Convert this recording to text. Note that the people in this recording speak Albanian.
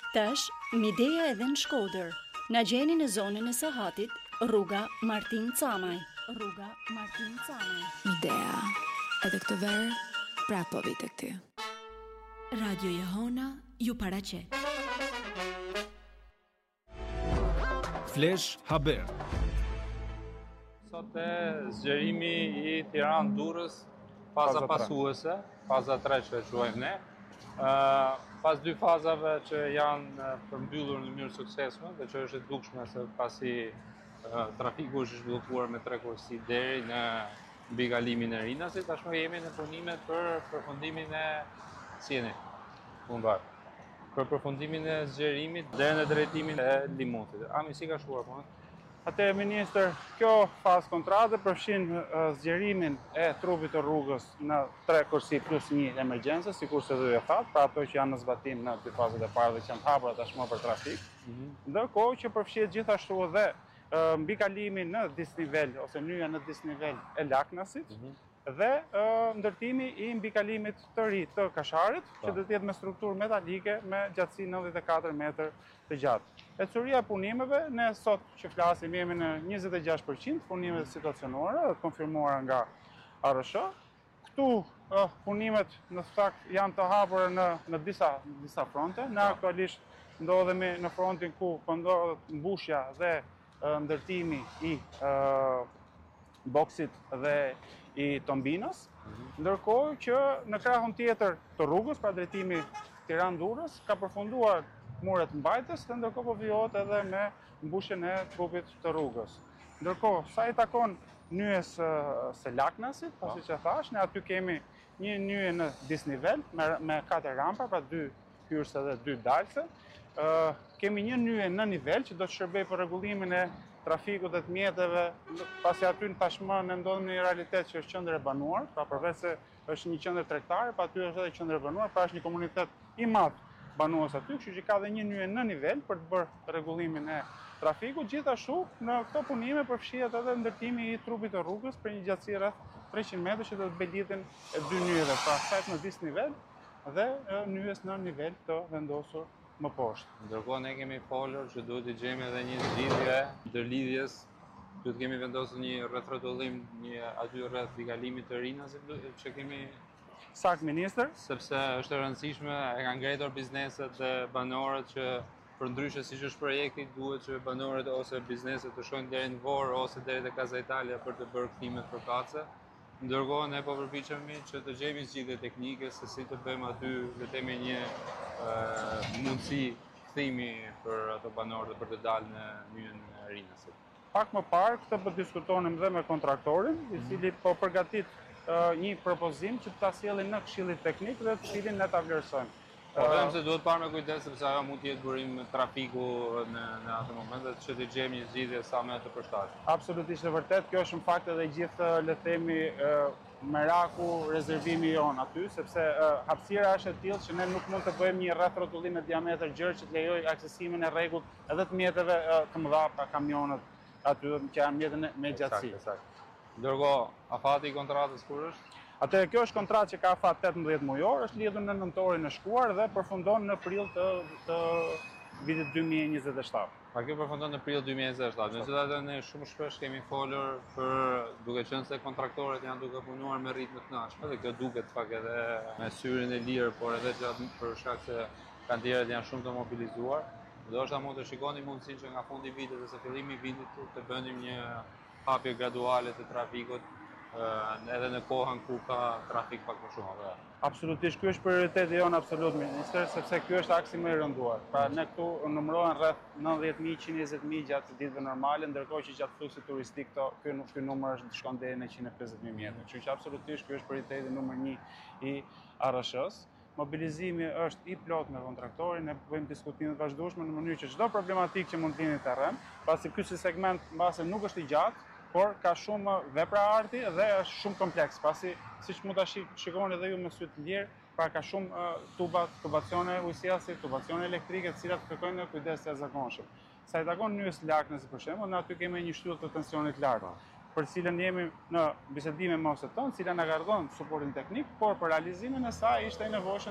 Tash, Mideja edhe në Shkodër. Na gjeni në zonën e Sahatit, rruga Martin Camaj. Midea, edhe këtë verë, prapë po vite këty. Radio Jehona ju paraqet. Flash Haber. Sot e zgjerimi i Tiranë-Durrës, faza pasuese, faza 3 që e quajmë ne. Pas dy fazave që janë përmbyllur në mënyrë suksesshme dhe që është e dukshme se pasi trafiku është zhvilluar me 3 kursi deri në mbikalimin e Rinasit, tashmë jemi në punimet për përfundimin e për përfundimin e zgjerimit deri në drejtimin e Limutit. Ami, si ka shkuar punë? Atëherë, Ministër, kjo fazë kontrate përfshin zgjerimin e trupit të rrugës në 3 kursi plus 1 emergjencë, sikur se dhe thatë, pra ato që janë në zbatim në dy fazat e parë dhe që janë hapura tashmë për trafik. Ndërkohë që përfshihet gjithashtu edhe mbikalimin në disnivel ose nyja në disnivel e Laknasit dhe ndërtimi i mbikalimit të ri të Kasharit, që do të jetë me strukturë metalike me gjatësi 94 metër të gjatë. Ecuria e punimeve, ne sot që flasim jemi në 26% punimet situacionore dhe konfirmuara nga ARSH. Këtu punimet në fakt janë të hapura në disa fronte. Ne aktualisht ndodhemi në frontin ku ndodhet mbushja dhe ndërtimi i boksit dhe i Tombinos, ndërkohë që në krahun tjetër të rrugës, pra drejtimi Tiranë-Durrës, ka përfunduar muret mbajtës dhe ndërkohë po vijohet edhe me mbushjen e trupit të rrugës. Ndërkohë, sa i takon nyjes së Laknasit, pasi që thash, ne aty kemi një nyje në disnivel me 4 rampa, pra 2 hyrëse dhe 2 dalëse. Kemi një nyje në nivel që do të shërbej për rregullimin e trafikut dhe të mjeteve, pasi aty tashmë ne ndodhemi në një realitet që është qendër e banuar, pra përveç se është një qendër tregtare, pa aty është edhe qendër e banuar, pra është një komunitet i madh banues aty, kështu që ka dhe një nyje në nivel për të bërë rregullimin e trafikut. Gjithashtu në këto punime përfshihet edhe ndërtimi i trupit të rrugës për një gjatësi rreth 300 metra që do të mbledhen e 2 nyjeve, pra sajt në disnivel dhe nyjes në nivel të vendosur më poshtë. Ndërkohë ne kemi folur që duhet të gjejmë edhe një zgjidhje ndërlidhjes. Duhet kemi vendosur një rrethrotullim aty rreth mbikalimit të Rinasit që kemi Sakt, Ministër. Sepse është e rëndësishme, e kanë ngritur bizneset dhe banorët që përndryshe siç është projekti, duhet që banorët ose bizneset të shkojnë deri në Vorë ose deri te Kaza Italia për të bërë kthimet përkatëse. Ndërkohë ne po përpiqemi që të gjejmë zgjidhje teknike se si të bëjmë aty le të themi një mundësi kthimi për ato banorë për të dalë në nyjen e Rinasit. Pak më parë këtë po diskutonim dhe me kontraktorin, i cili po përgatit një propozim që ta sjellin në Këshillin Teknik dhe të cilin ne ta vlerësojmë. Po them se duhet parë me kujdes sepse ajo mund të jetë burim trafiku në atë moment dhe që të gjejmë një zgjidhje sa më të përshtatshme. Absolutisht e vërtet, kjo është në fakt edhe gjithë le të themi meraku rezervimi jon aty, sepse hapësira është e tillë që ne nuk mund të bëjmë një rrethrotullim me diametër gjerë që të lejojë aksesimin e rregullt edhe të mjeteve të mëdha, pra kamionët aty që janë mjete me gjatësi. Ndërkohë, afati i kontratës kur është? Atëherë, kjo është kontratë që ka afat 18 mujor, është lidhur në nëntorin e shkuar dhe përfundon në prill të vitit 2027. Pa kjo përfundon në prill 2027. Megjithatë ne shumë shpesh kemi folur për duke qenë se kontraktorët janë duke punuar me ritme të kënaqshme dhe kjo duket pak edhe me syrin e lirë, por edhe për shkak se kantierat janë shumë të mobilizuar. Ndoshta mund të shikoni mundësinë që nga fundi i vitit ose fillimi i vitit të bënim një hapje graduale të trafikut edhe në kohën ku ka trafik pak më shumë. Absolutisht, ky është prioriteti jonë absolut, Ministër, sepse ky është aksi më i rënduar. Pra ne këtu numërohen rreth 90.000-120.000 gjatë ditëve normale, ndërkohë që gjatë fluksit turistik ky numër shkon deri në 150.000 mjetra. Kështu që absolutisht ky është prioriteti numër 1 i ARSH-s. Mobilizimi është i plot me kontraktorin, ne bëjmë diskutime të vazhdueshme në mënyrë që çdo problematikë që mund të linë terren, pasi ky segment mbase nuk është i gjatë, por ka shumë vepra arti dhe është shumë kompleks, pasi siç mund ta shikoni edhe ju me sy të lirë, pra ka shumë tubacione ujësiasi, tubacione elektrike, të cilat kërkojnë kujdes të jashtëzakonshëm. Sa i takon nyjes Laknasit për shembull, ne aty kemi një shtyllë të tensionit lartë, për cilën jemi në bisedime me ose tonë, cila na gargon suportin teknik, por për realizimin e saj ishte e nevojshme